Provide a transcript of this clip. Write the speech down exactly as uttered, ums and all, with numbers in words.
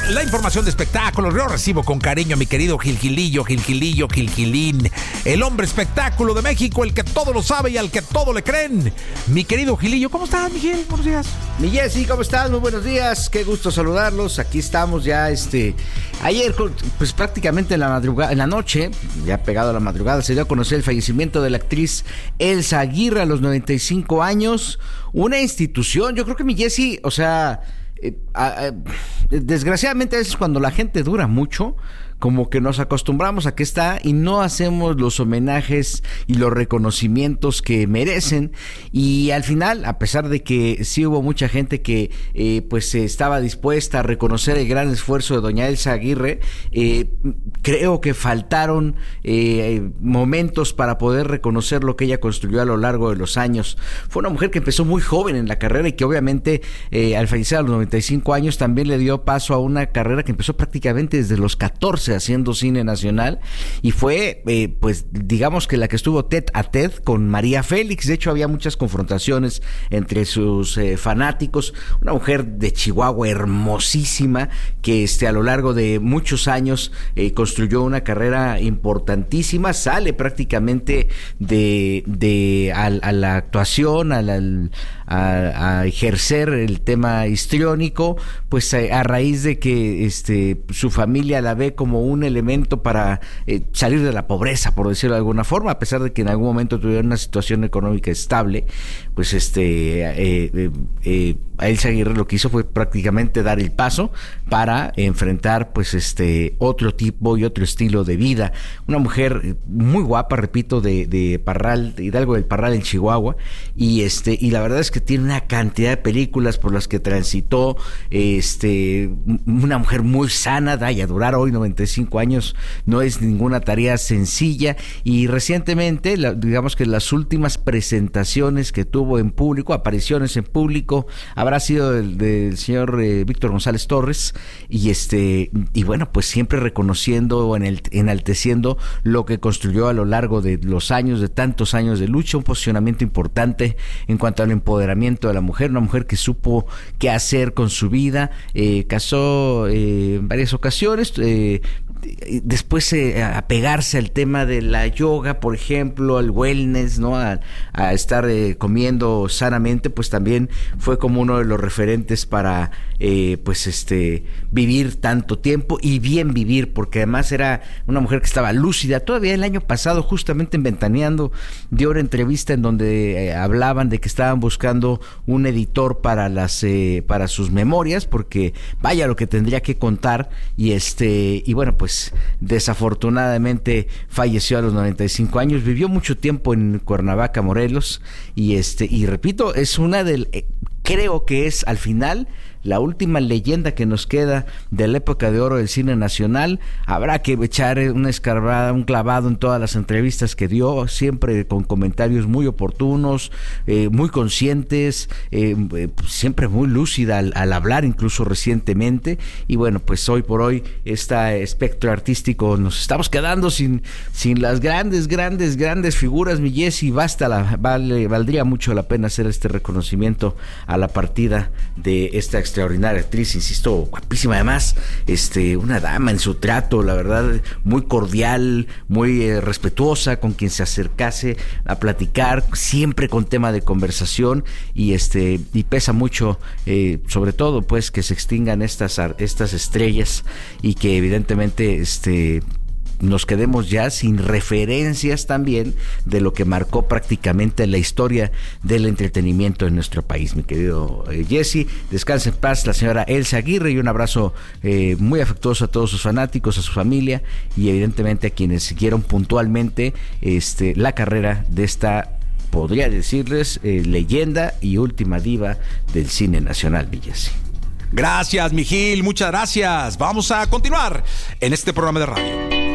la información de espectáculos. Yo recibo con cariño a mi querido Gilgilillo, Gilgilillo, Gilgilín, el hombre espectáculo de México, el que todo lo sabe y al que todo le creen. Mi querido Gilillo, ¿cómo estás, Miguel? Buenos días. Mi Jessy, ¿cómo estás? Muy buenos días, qué gusto saludarlos. Aquí estamos ya, este, ayer, pues prácticamente en la madrugada, en la noche, ya pegado a la madrugada, se dio a conocer el fallecimiento de la actriz Elsa Aguirre a los noventa y cinco años. Una institución, yo creo que mi Jessy, o sea, eh, eh, desgraciadamente a veces cuando la gente dura mucho, como que nos acostumbramos a que está y no hacemos los homenajes y los reconocimientos que merecen, y al final, a pesar de que sí hubo mucha gente que eh, pues eh, estaba dispuesta a reconocer el gran esfuerzo de doña Elsa Aguirre, eh, creo que faltaron eh, momentos para poder reconocer lo que ella construyó a lo largo de los años. Fue una mujer que empezó muy joven en la carrera y que obviamente eh, al fallecer a los noventa y cinco años también le dio paso a una carrera que empezó prácticamente desde los catorce haciendo cine nacional, y fue eh, pues digamos que la que estuvo tete a tete con María Félix. De hecho había muchas confrontaciones entre sus eh, fanáticos. Una mujer de Chihuahua hermosísima que este a lo largo de muchos años eh, construyó una carrera importantísima. Sale prácticamente de, de a, a la actuación, a, la, a, a ejercer el tema histriónico, pues a, a raíz de que este su familia la ve como un elemento para eh, salir de la pobreza, por decirlo de alguna forma, a pesar de que en algún momento tuvieron una situación económica estable. Pues este eh, eh, eh, a Elsa Aguirre lo que hizo fue prácticamente dar el paso para enfrentar pues este otro tipo y otro estilo de vida. Una mujer muy guapa, repito, de, de Parral, de Hidalgo del Parral en Chihuahua, y este y la verdad es que tiene una cantidad de películas por las que transitó. Este una mujer muy sana, da y a durar hoy noventa y cinco años no es ninguna tarea sencilla, y recientemente, la, digamos que las últimas presentaciones que tuvo en público, apariciones en público, habrá sido del, del señor eh, Víctor González Torres, y este y bueno, pues siempre reconociendo o enalteciendo lo que construyó a lo largo de los años, de tantos años de lucha, un posicionamiento importante en cuanto al empoderamiento de la mujer, una mujer que supo qué hacer con su vida, eh, casó eh, en varias ocasiones, eh, después eh, a pegarse al tema de la yoga, por ejemplo, al wellness, ¿no? A, a estar eh, comiendo sanamente, pues también fue como uno de los referentes para eh, pues este vivir tanto tiempo y bien vivir, porque además era una mujer que estaba lúcida. Todavía el año pasado, justamente en Ventaneando, dio una entrevista en donde eh, hablaban de que estaban buscando un editor para las eh, para sus memorias, porque vaya lo que tendría que contar, y este y bueno, pues desafortunadamente falleció a los noventa y cinco años. Vivió mucho tiempo en Cuernavaca, Morelos, y este y repito, es una del eh, creo que es al final la última leyenda que nos queda de la época de oro del cine nacional. Habrá que echar una escarbada, un clavado en todas las entrevistas que dio, siempre con comentarios muy oportunos, eh, muy conscientes, eh, siempre muy lúcida al, al hablar, incluso recientemente. Y bueno, pues hoy por hoy este espectro artístico nos estamos quedando sin, sin las grandes, grandes, grandes figuras, mi Jessy. Basta la, vale, valdría mucho la pena hacer este reconocimiento a la partida de esta extraordinaria actriz, insisto, guapísima, además, este, una dama en su trato, la verdad, muy cordial, muy eh, respetuosa con quien se acercase a platicar, siempre con tema de conversación, y este, y pesa mucho, eh, sobre todo, pues, que se extingan estas, estas estrellas, y que evidentemente, este, nos quedemos ya sin referencias también de lo que marcó prácticamente la historia del entretenimiento en nuestro país. Mi querido eh, Jessy, descanse en paz la señora Elsa Aguirre, y un abrazo eh, muy afectuoso a todos sus fanáticos, a su familia, y evidentemente a quienes siguieron puntualmente este, la carrera de esta, podría decirles, eh, leyenda y última diva del cine nacional, mi Jessy. Gracias, mi Gil, muchas gracias. Vamos a continuar en este programa de radio.